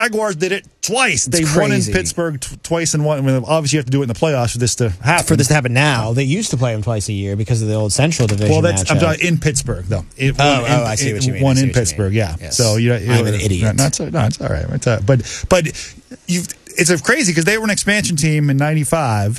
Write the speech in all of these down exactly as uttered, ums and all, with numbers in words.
Jaguars did it twice. It's they crazy. won in Pittsburgh t- twice and one. I mean, obviously, you have to do it in the playoffs for this to happen. For this to happen now, they used to play them twice a year because of the old Central Division. Well, that's matchup. I'm talking in Pittsburgh though. It, Oh, one oh, in, I see what you mean. One I see in what you Pittsburgh, mean. yeah. Yes. So you, you I'm an idiot. No, no, it's, no, it's all right. It's all right. But but you, it's a crazy because they were an expansion team in ninety-five,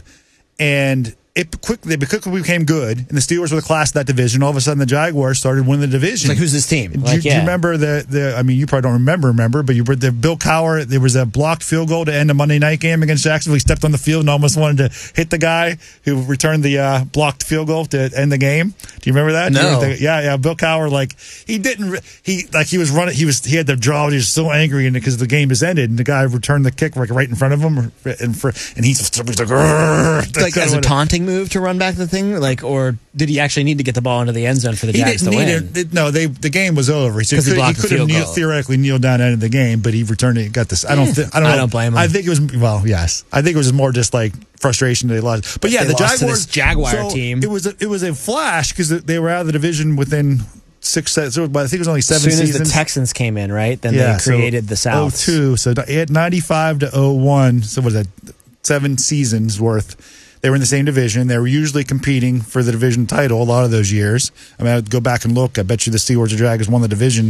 and it quickly, they quickly became good, and the Steelers were the class of that division. All of a sudden, the Jaguars started winning the division. It's like, who's this team? Do, Like, you, do you yeah. remember the, the? I mean, you probably don't remember, remember, but you were the Bill Cowher. There was a blocked field goal to end a Monday night game against Jacksonville. He stepped on the field and almost wanted to hit the guy who returned the uh, blocked field goal to end the game. Do you remember that? No. Do you remember the, yeah, yeah. Bill Cowher, like he didn't. He like he was running. He was he had the draw. He was so angry, and because the game just ended, and the guy returned the kick like right in front of him, and for and he's like, like as a taunting move to run back the thing, like, or did he actually need to get the ball into the end zone for the he Jags to didn't win? need it. No, they the game was over. So he Because he could, he blocked the could have field kneel, goal. theoretically kneeled down at the end of the game, but he returned it. Got this. I don't. Th- I don't. Know. I don't blame him. I think it was well. Yes, I think it was more just like frustration that they lost. But yeah, They the lost to Jaguars this Jaguar so team. It was a, it was a flash because they were out of the division within six. So I think it was only As seven soon as seasons. the Texans came in, right? Then yeah, they created the South. oh two So it had ninety-five to oh one So was it seven seasons worth? They were in the same division. They were usually competing for the division title a lot of those years. I mean, I'd go back and look. I bet you the Steelers or Jaguars won the division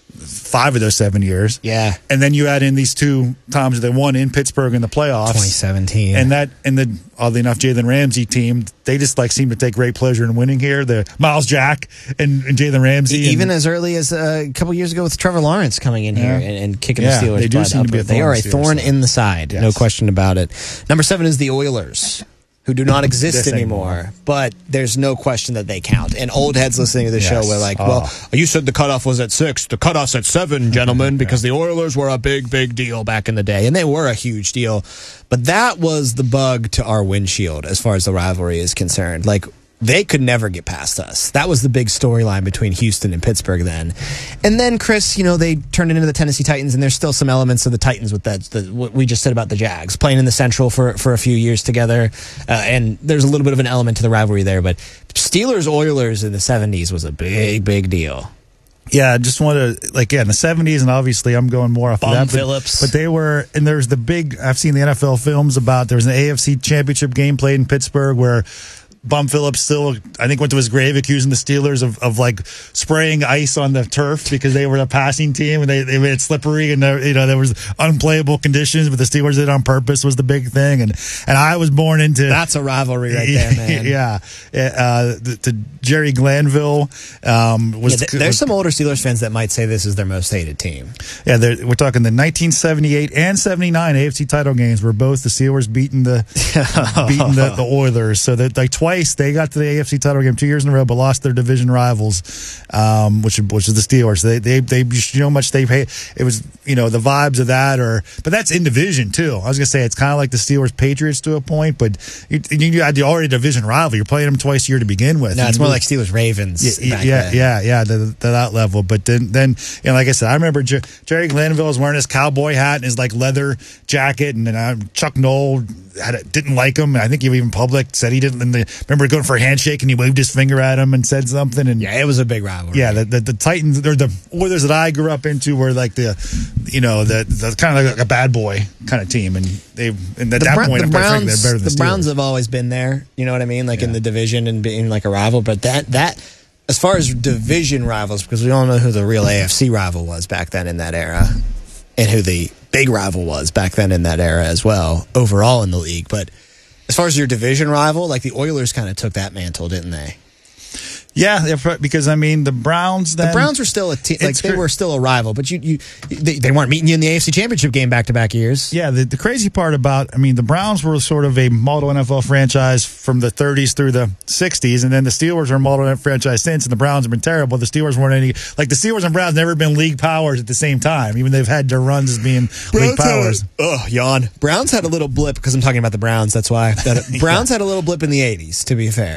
five of those seven years. Yeah. And then you add in these two times they won in Pittsburgh in the playoffs. twenty seventeen And that, and the, oddly enough, Jalen Ramsey team, they just like seem to take great pleasure in winning here. The Miles Jack and, and Jalen Ramsey. Even and, as early as uh, a couple years ago with Trevor Lawrence coming in here Yeah. and, and kicking Yeah, the Steelers' they do butt seem to be a upward. They thorn are a in the Steelers' thorn side. in the side, Yes. no question about it. Number seven is the Oilers, who do not exist This anymore, anymore. but there's no question that they count. And old heads listening to the Yes. show were like, Oh. well, you said the cutoff was at six. The cutoff's at seven, gentlemen, because the Oilers were a big, big deal back in the day. And they were a huge deal. But that was the bug to our windshield as far as the rivalry is concerned. Like, they could never get past us. That was the big storyline between Houston and Pittsburgh then. And then, Chris, you know, they turned it into the Tennessee Titans, and there's still some elements of the Titans with that, the, what we just said about the Jags, playing in the Central for, for a few years together. Uh, and there's a little bit of an element to the rivalry there. But Steelers-Oilers in the seventies was a big, big deal. Yeah, I just want to, like, yeah, in the seventies, and obviously I'm going more off Bum of that. But, Phillips. but they were, and there's the big, I've seen the N F L films about, there was an A F C championship game played in Pittsburgh where Bum Phillips still, I think, went to his grave accusing the Steelers of, of like spraying ice on the turf because they were a passing team and they, they made it slippery and there, you know there was unplayable conditions, but the Steelers did it on purpose was the big thing. And and I was born into That's a rivalry right there, man. yeah, uh, the, to Jerry Glanville um, was. Yeah, th- there's some older Steelers fans that might say this is their most hated team. Yeah, we're talking the nineteen seventy-eight and seventy-nine A F C title games where both the Steelers beating the beating the, the Oilers. So that like twice they got to the A F C title game two years in a row, but lost their division rivals, um, which which is the Steelers. They they they you know how much they pay. It was you know the vibes of that, or but that's in division too. I was gonna say it's kind of like the Steelers Patriots to a point, but you, you had the already division rival. You're playing them twice a year to begin with. No, it's And more we- like Steelers Ravens. Yeah, back yeah, then. yeah, yeah, to, to that level. But then, then, you know, like I said, I remember Jer- Jerry Glanville was wearing his cowboy hat and his like leather jacket, and then uh, Chuck Noll had a, didn't like him. I think he even public said he didn't. And the, remember going for a handshake and he waved his finger at him and said something. And Yeah, it was a big rivalry. yeah, the, the the Titans or the Oilers that I grew up into were like the, you know, the, the kind of like a bad boy kind of team, and they and at The that Bra- point, the I'm quite frankly, Browns, they're better than the the Browns Steelers. have always been there. You know what I mean? Like in Yeah. the division and being like a rival. But that that as far as division rivals, because we all know who the real A F C rival was back then in that era, and who the big rival was back then in that era as well, overall in the league. But as far as your division rival, like the Oilers kind of took that mantle, didn't they? Yeah, they're- because I mean the Browns. Then, The Browns were still a team, like It's they cr- were still a rival, but you, you they, they weren't meeting you in the A F C Championship game back to back years. Yeah, the, the crazy part about, I mean, the Browns were sort of a model N F L franchise from the thirties through the sixties, and then the Steelers are a model N F L franchise since, and the Browns have been terrible. The Steelers weren't any, like the Steelers and Browns never been league powers at the same time, even they've had their runs as being league powers. Oh, yawn. Browns had a little blip, because I'm talking about the Browns, that's why. That, Browns had a little blip in the eighties, to be fair.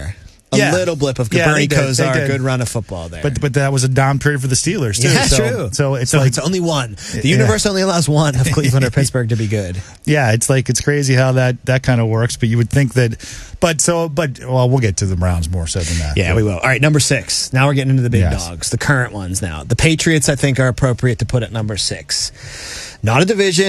a Yeah. little blip of Yeah, Bernie they did. They Kosar, did. good run of football there. But but that was a down period for the Steelers too. yeah, so, true. So it's so like it's only one. The Yeah. universe only allows one of Cleveland or Pittsburgh to be good. yeah, it's like it's crazy how that that kind of works. But you would think that, but so but well, we'll get to the Browns more so than that. Yeah, but, we will. All right, number six. Now we're getting into the big Yes. dogs, the current ones now. The Patriots, I think, are appropriate to put at number six. Not a division.